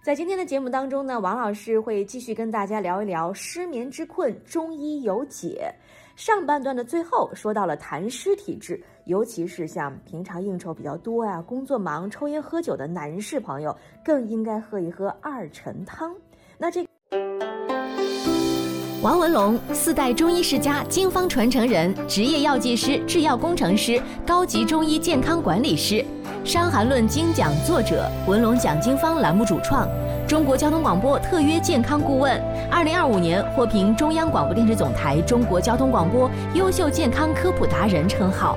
在今天的节目当中呢，王老师会继续跟大家聊一聊失眠之困，中医有解。上半段的最后说到了痰湿体质，尤其是像平常应酬比较多呀、工作忙、抽烟喝酒的男士朋友，更应该喝一喝二陈汤。那这王文龙，4代中医世家，经方传承人，职业药剂师、制药工程师，高级中医健康管理师，《伤寒论》精讲作者，文龙讲经方栏目主创，中国交通广播特约健康顾问，2025年获评中央广播电视总台中国交通广播优秀健康科普达人称号。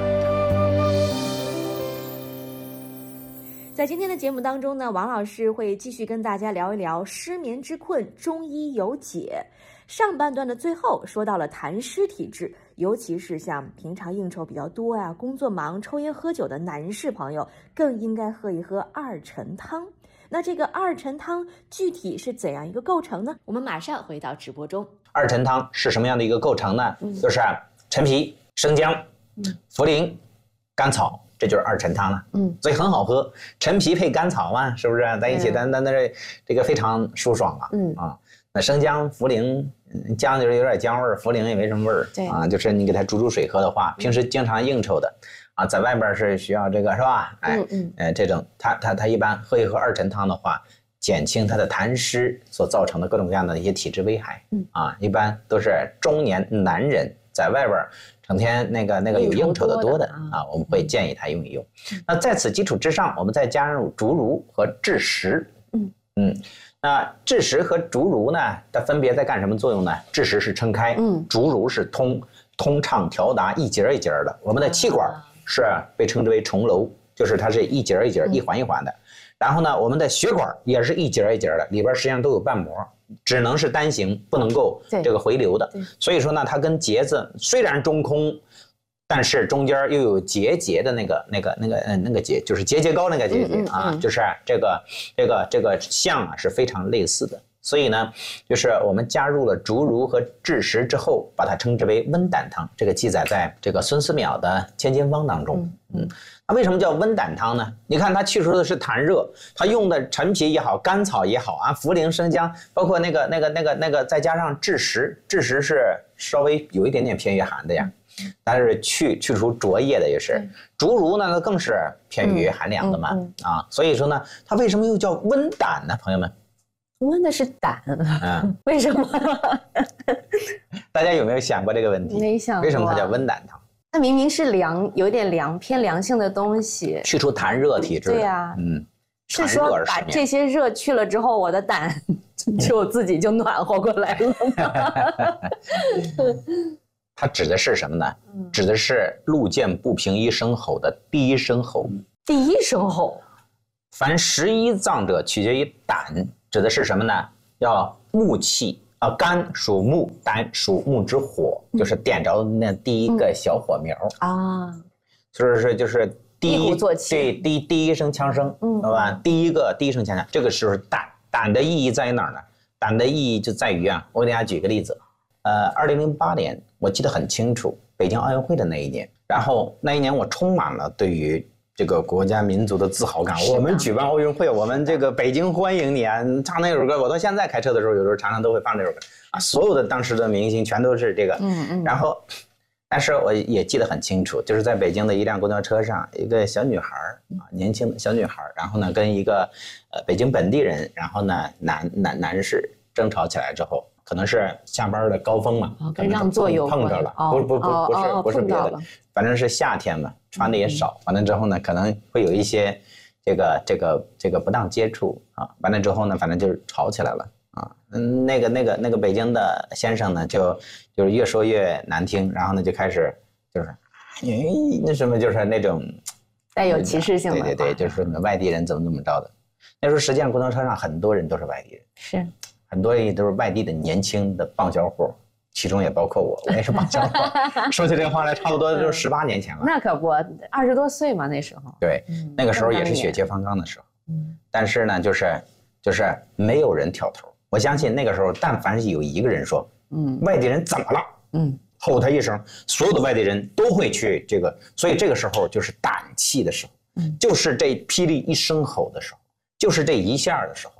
在今天的节目当中呢，王老师会继续跟大家聊一聊失眠之困，中医有解。上半段的最后说到了痰湿体质，尤其是像平常应酬比较多呀、工作忙、抽烟喝酒的男士朋友，更应该喝一喝二陈汤。那这个二陈汤具体是怎样一个构成呢？我们马上回到直播中。 二陈汤是什么样的一个构成呢？就是陈皮、生姜、茯苓、甘草，这就是二陈汤了。所以很好喝，陈皮配甘草嘛，是不是在一起？咱这个非常舒爽啊。那生姜、茯苓，姜就是有点姜味儿，茯苓也没什么味儿。对啊，就是你给它煮水喝的话，平时经常应酬的啊，在外边是需要这个是吧？这种他一般喝一喝二陈汤的话，减轻他的痰湿所造成的各种各样的一些体质危害。一般都是中年男人在外边整天那个有应酬的多的啊，我们会建议他用一用。那在此基础之上，我们再加入竹茹和枳实。那枳实和竹茹呢，它分别在干什么作用呢？枳实是撑开，竹茹是通畅调达，一节一节的。我们的气管是被称之为重楼，就是它是一节一节、一环一环的。然后呢，我们的血管也是一节一节的，里边实际上都有瓣膜，只能是单行，不能够这个回流的。所以说呢，它跟结子虽然中空，但是中间又有结节的那个结，就是节膏那个结啊，就是这个像啊是非常类似的。所以呢，就是我们加入了竹茹和枳实之后，把它称之为温胆汤。这个记载在这个孙思邈的《千金方》当中。那为什么叫温胆汤呢？你看它去除的是痰热，它用的陈皮也好，甘草也好啊，茯苓、生姜，包括那个，再加上枳实，枳实是稍微有一点点偏于寒的呀。但是去除浊液的也是，竹茹呢，它更是偏于寒凉的嘛。所以说呢，它为什么又叫温胆呢？朋友们， 温的是胆，为什么？ 大家有没有想过这个问题？ 没想过。 为什么它叫温胆汤？ 它明明是凉，有点凉，偏凉性的东西， 去除痰热体质。 对呀，是说把这些热去了之后，我的胆就自己就暖和过来了吗？ 它指的是什么呢？指的是路见不平一声吼的第一声吼。 第一声吼。 凡11脏者取决于胆，指的是什么呢？要木气啊，肝属木，胆属木之火，就是点着那第一个小火苗啊。就是第一声枪声，知道吧？第一声枪声，这个是胆的意义在于哪儿呢？胆的意义就在于啊，我给大家举个例子。2008年我记得很清楚，北京奥运会的那一年，然后那一年我充满了对于这个国家民族的自豪感。我们举办奥运会，我们这个北京欢迎你啊，唱那首歌，我到现在开车的时候，有时候常常都会放这首歌啊。所有的当时的明星全都是这个，然后，但是我也记得很清楚，就是在北京的一辆公交车上，一个小女孩啊，年轻的小女孩，然后呢跟一个北京本地人，然后呢男士争吵起来之后。可能是下班的高峰嘛， 跟让座有碰着了，不是别的，反正是夏天嘛，穿的也少，完了之后呢，可能会有一些这个不当接触啊，完了之后呢，反正就是吵起来了啊。那个北京的先生呢，就是越说越难听，然后呢就开始就是那什么，就是那种带有歧视性的， 对，就是说外地人怎么着的。那时候实际上公交车上很多人都是外地人， 是。 很多人都是外地的年轻的棒小伙，其中也包括我也是棒小伙。说起这个话来，差不多就是18年前了。 那可不，20多岁嘛那时候。 对，那个时候也是血气方刚的时候。但是呢，就是没有人挑头。我相信那个时候，但凡是有一个人说，外地人怎么了？吼他一声，所有的外地人都会去这个，所以这个时候就是胆气的时候，就是这霹雳一声吼的时候，就是这一下的时候。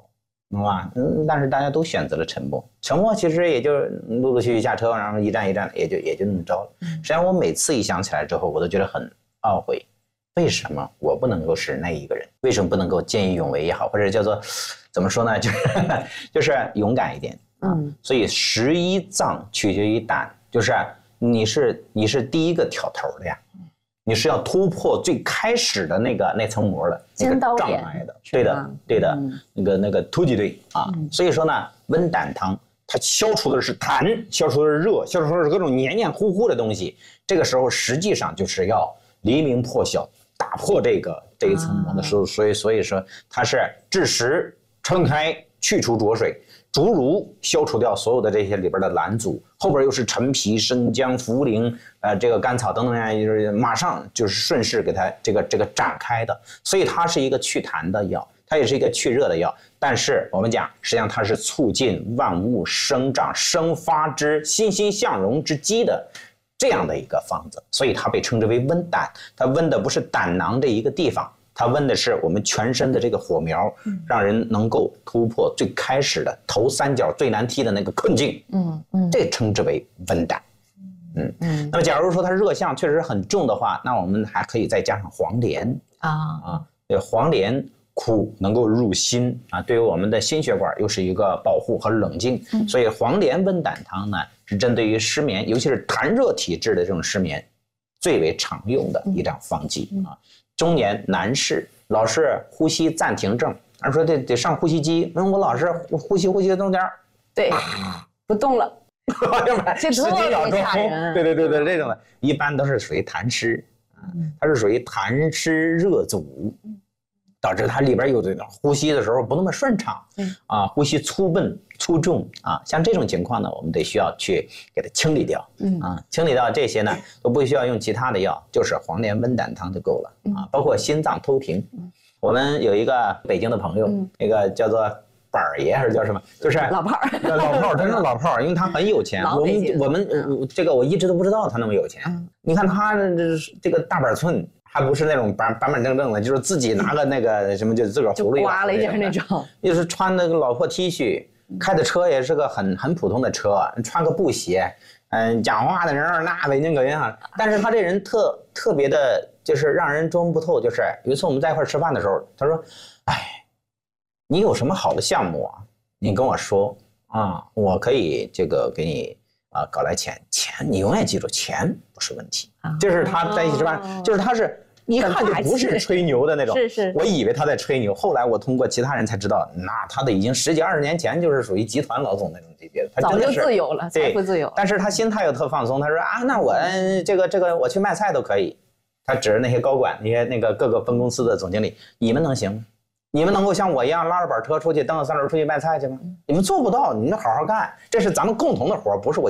懂吧？但是大家都选择了沉默，沉默其实也就陆陆续续下车，然后一站一站也就那么着了。实际上我每次一想起来之后，我都觉得很懊悔，为什么我不能够是那一个人？为什么不能够见义勇为也好，或者叫做怎么说呢？就是勇敢一点啊。所以11脏取决于胆，就是你是第一个挑头的呀。你是要突破最开始的那层膜的那个障碍的，对的，那个突击队啊。所以说呢，温胆汤它消除的是痰，消除的是热，消除的是各种黏黏糊糊的东西。这个时候实际上就是要黎明破晓，打破这一层膜的时候，所以说它是治实、撑开、去除浊水。竹茹消除掉所有的这些里边的拦阻，后边又是陈皮、生姜、茯苓，这个甘草等等呀，就是马上就是顺势给它这个展开的，所以它是一个祛痰的药，它也是一个去热的药。但是我们讲，实际上它是促进万物生长、生发之欣欣向荣之机的这样的一个方子，所以它被称之为温胆。它温的不是胆囊这一个地方。它温的是我们全身的这个火苗，让人能够突破最开始的头三角最难踢的那个困境。这称之为温胆。那么假如说它热象确实很重的话，那我们还可以再加上黄连黄连苦，能够入心啊，对于我们的心血管又是一个保护和冷静。所以黄连温胆汤呢，是针对于失眠，尤其是痰热体质的这种失眠，最为常用的一张方剂啊。中年男士老是呼吸暂停症，说得上呼吸机，我老是呼吸的中间， 对，不动了， 这10几秒钟，对，这种的，一般都是属于痰湿，它是属于痰湿热阻，导致它里边有这种呼吸的时候不那么顺畅，呼吸粗笨粗重啊，像这种情况呢，我们得需要去给它清理掉，清理掉这些呢，都不需要用其他的药，就是黄连温胆汤就够了啊。包括心脏偷停，我们有一个北京的朋友，那个叫做板儿爷还是叫什么，就是老炮儿，真是老炮儿，因为他很有钱。我们这个我一直都不知道他那么有钱。你看他这个大板寸。还不是那种板正的，就是自己拿个那个什么，就自个儿葫芦刮了一下那种， 又是穿那个老破 T 恤，开的车也是个很普通的车，穿个布鞋，讲话的人那北京口音啊。但是他这人特别的，就是让人捉摸不透。就是有一次我们在一块吃饭的时候，他说：“哎，你有什么好的项目啊？你跟我说啊，我可以这个给你。”搞来钱，你永远记住，钱不是问题。就是他在一起吃饭，就是他是一看就不是吹牛的那种。 是， 我以为他在吹牛，后来我通过其他人才知道，那他的已经10几20年前就是属于集团老总那种级别的，他早就自由了，财富自由。 但是他心态又特放松，他说那我这个我去卖菜都可以。他指着那些高管，那个各个分公司的总经理，你们能行吗？你们能够像我一样拉着板车出去蹬着3轮出去卖菜去吗？你们做不到，你们好好干，这是咱们共同的活，不是我